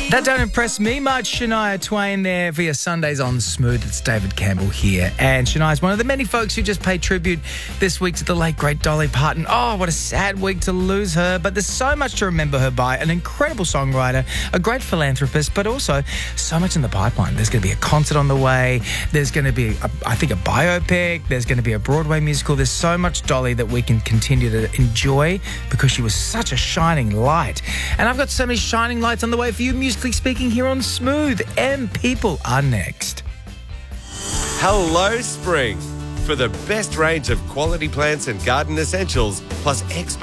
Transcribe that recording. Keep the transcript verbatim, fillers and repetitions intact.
That don't impress me much. Shania Twain there via Sundays on Smooth. It's David Campbell here. And Shania's one of the many folks who just paid tribute this week to the late, great Dolly Parton. Oh, what a sad week to lose her. But there's so much to remember her by. An incredible songwriter, a great philanthropist, but also so much in the pipeline. There's going to be a concert on the way. There's going to be, a, I think, a biopic. There's going to be a Broadway musical. There's so much Dolly that we can continue to enjoy because she was such a shining light. And I've got so many shining lights on the way for you, musically speaking, here on Smooth. M People are next. Hello, Spring. For the best range of quality plants and garden essentials, plus expert